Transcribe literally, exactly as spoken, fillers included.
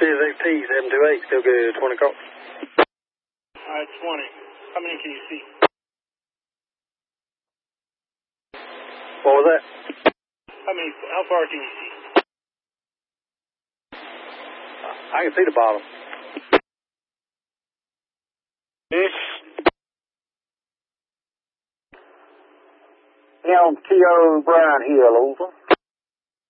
Sirius X T seven two eight, still good, twenty call. Alright, twenty. How many can you see? What was that? How many, how far can you see? I can see the bottom. Ish. Helm T O Brown Hill, over.